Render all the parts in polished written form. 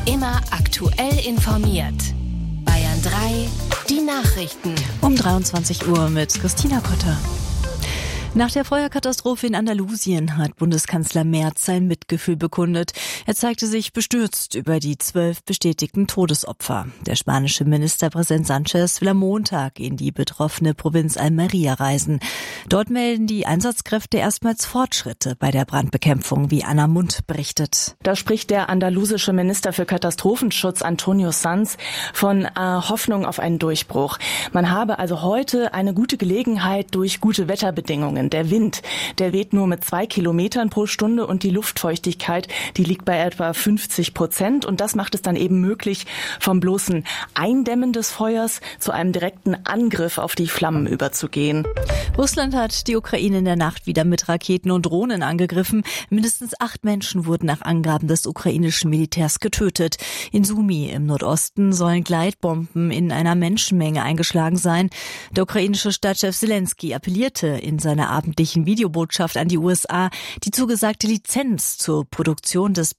Immer aktuell informiert. Bayern 3, die Nachrichten. Um 23 Uhr mit Christina Kotter. Nach der Feuerkatastrophe in Andalusien hat Bundeskanzler Merz sein Mitgefühl bekundet. Er zeigte sich bestürzt über die 12 bestätigten Todesopfer. Der spanische Ministerpräsident Sánchez will am Montag in die betroffene Provinz Almería reisen. Dort melden die Einsatzkräfte erstmals Fortschritte bei der Brandbekämpfung, wie Anna Mund berichtet. Da spricht der andalusische Minister für Katastrophenschutz Antonio Sanz von Hoffnung auf einen Durchbruch. Man habe also heute eine gute Gelegenheit durch gute Wetterbedingungen. Der Wind, der weht nur mit 2 Kilometern pro Stunde und die Luftfeuchtigkeit, die liegt bei etwa 50%. Und das macht es dann eben möglich, vom bloßen Eindämmen des Feuers zu einem direkten Angriff auf die Flammen überzugehen. Russland hat die Ukraine in der Nacht wieder mit Raketen und Drohnen angegriffen. Mindestens 8 Menschen wurden nach Angaben des ukrainischen Militärs getötet. In Sumy im Nordosten sollen Gleitbomben in einer Menschenmenge eingeschlagen sein. Der ukrainische Staatschef Zelensky appellierte in seiner abendlichen Videobotschaft an die USA, die zugesagte Lizenz zur Produktion des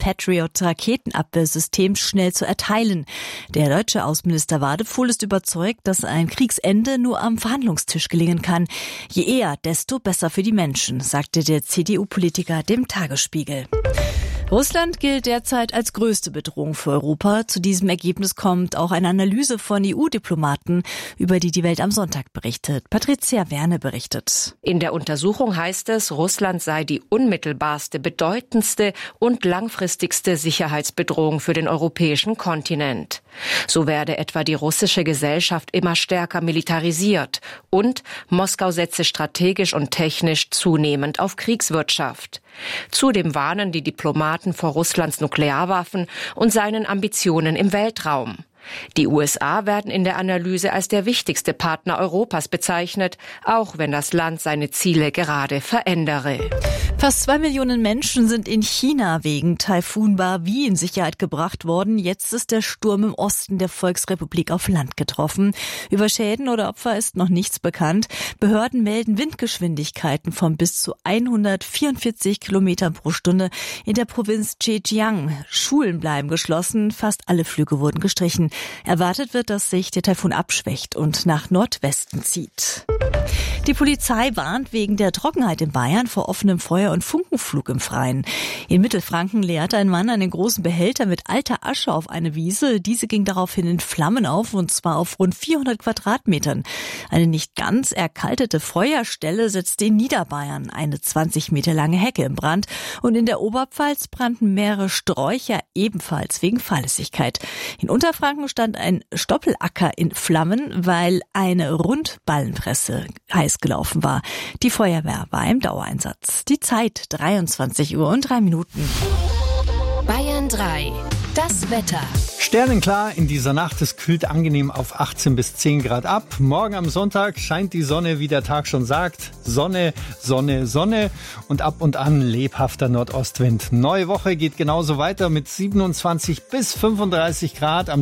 Patriot-Raketenabwehrsystems schnell zu erteilen. Der deutsche Außenminister Wadefuhl ist überzeugt, dass ein Kriegsende nur am Verhandlungstisch gelingen kann. Je eher, desto besser für die Menschen, sagte der CDU-Politiker dem Tagesspiegel. Russland gilt derzeit als größte Bedrohung für Europa. Zu diesem Ergebnis kommt auch eine Analyse von EU-Diplomaten, über die Welt am Sonntag berichtet. Patricia Werne berichtet. In der Untersuchung heißt es, Russland sei die unmittelbarste, bedeutendste und langfristigste Sicherheitsbedrohung für den europäischen Kontinent. So werde etwa die russische Gesellschaft immer stärker militarisiert und Moskau setze strategisch und technisch zunehmend auf Kriegswirtschaft. Zudem warnen die Diplomaten vor Russlands Nuklearwaffen und seinen Ambitionen im Weltraum. Die USA werden in der Analyse als der wichtigste Partner Europas bezeichnet, auch wenn das Land seine Ziele gerade verändere. Fast 2 Millionen Menschen sind in China wegen Taifun Bavi in Sicherheit gebracht worden. Jetzt ist der Sturm im Osten der Volksrepublik auf Land getroffen. Über Schäden oder Opfer ist noch nichts bekannt. Behörden melden Windgeschwindigkeiten von bis zu 144 Kilometern pro Stunde in der Provinz Zhejiang. Schulen bleiben geschlossen, fast alle Flüge wurden gestrichen. Erwartet wird, dass sich der Taifun abschwächt und nach Nordwesten zieht. Die Polizei warnt wegen der Trockenheit in Bayern vor offenem Feuer und Funkenflug im Freien. In Mittelfranken leerte ein Mann einen großen Behälter mit alter Asche auf eine Wiese. Diese ging daraufhin in Flammen auf, und zwar auf rund 400 Quadratmetern. Eine nicht ganz erkaltete Feuerstelle setzte in Niederbayern eine 20 Meter lange Hecke in Brand. Und in der Oberpfalz brannten mehrere Sträucher ebenfalls wegen Fahrlässigkeit. In Unterfranken stand ein Stoppelacker in Flammen, weil eine Rundballenpresse heiß gelaufen war. Die Feuerwehr war im Dauereinsatz. Die Zeit 23 Uhr und 3 Minuten. Bayern 3, das Wetter. Sternenklar in dieser Nacht, es kühlt angenehm auf 18 bis 10 Grad ab. Morgen am Sonntag scheint die Sonne, wie der Tag schon sagt. Sonne, Sonne, Sonne und ab und an lebhafter Nordostwind. Neue Woche geht genauso weiter mit 27 bis 35 Grad. Am